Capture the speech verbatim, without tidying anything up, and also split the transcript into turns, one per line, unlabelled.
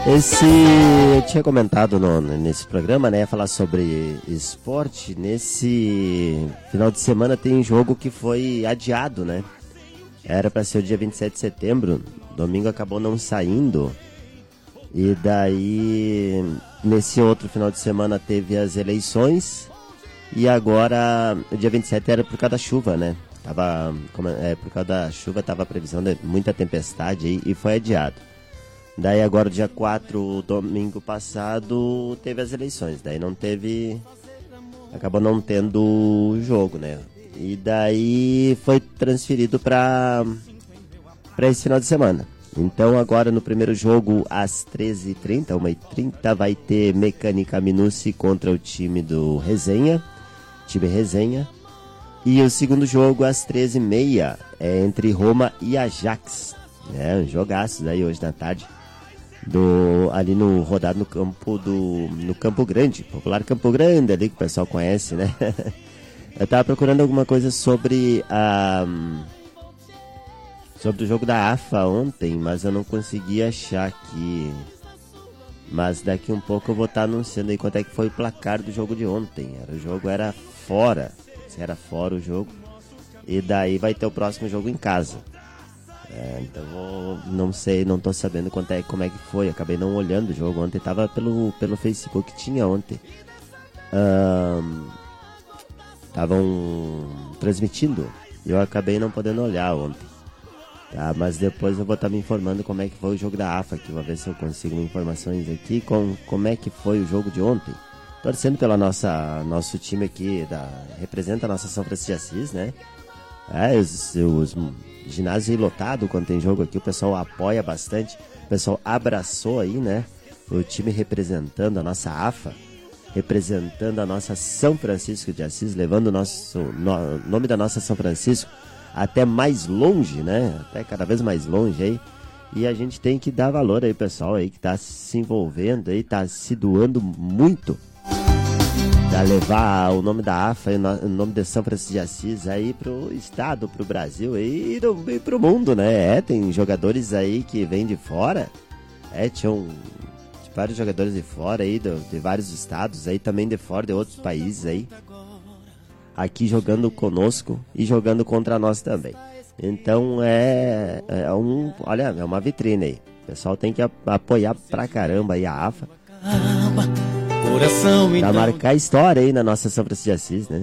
Esse, eu tinha comentado no, nesse programa, né, falar sobre esporte. Nesse final de semana tem um jogo que foi adiado, né? Era para ser o dia vinte e sete de setembro, domingo acabou não saindo. E daí, nesse outro final de semana teve as eleições. E agora, o dia vinte e sete era por causa da chuva, né? Tava, como, é, por causa da chuva, tava a previsão de muita tempestade aí, e foi adiado. Daí agora, dia quatro, domingo passado, teve as eleições. Daí não teve... Acabou não tendo jogo, né? E daí foi transferido para para esse final de semana. Então agora no primeiro jogo, às treze e trinta, uma e trinta, vai ter Mecânica Minuci contra o time do Resenha. Time Resenha. E o segundo jogo, às treze e meia, é entre Roma e Ajax. É um jogaço aí hoje na tarde. Do, ali no rodado no campo do no Campo Grande, popular Campo Grande ali que o pessoal conhece, né? Eu tava procurando alguma coisa sobre a sobre o jogo da A F A ontem, mas eu não consegui achar aqui. Mas daqui um pouco eu vou estar anunciando aí quanto é que foi o placar do jogo de ontem. Era, o jogo era fora, se era fora o jogo, e daí vai ter o próximo jogo em casa. É, então vou, não sei, não tô sabendo quanto é, como é que foi. Acabei não olhando o jogo ontem, tava pelo, pelo Facebook, tinha ontem. Estavam um, transmitindo e eu acabei não podendo olhar ontem. Tá, mas depois eu vou estar me informando como é que foi o jogo da A F A aqui. Vou ver se eu consigo informações aqui com como é que foi o jogo de ontem. Torcendo pela nossa nosso time aqui, da, representa a nossa São Francisco de Assis, né? É, os, os ginásio lotado quando tem jogo aqui, o pessoal apoia bastante, o pessoal abraçou aí, né? O time representando a nossa A F A, representando a nossa São Francisco de Assis, levando o nosso no, nome da nossa São Francisco até mais longe, né? Até cada vez mais longe aí. E a gente tem que dar valor aí, pessoal aí que tá se envolvendo aí, tá se doando muito para levar o nome da A F A, o nome de São Francisco de Assis aí pro estado, pro Brasil aí, e pro mundo, né? É, tem jogadores aí que vêm de fora, é, tinham vários jogadores de fora aí, de, de vários estados aí, também de fora, de outros países aí, aqui jogando conosco e jogando contra nós também. Então é, é um, olha, é uma vitrine aí. O pessoal tem que apoiar pra caramba aí a A F A. Pra marcar a história aí na nossa São Francisco de Assis, né?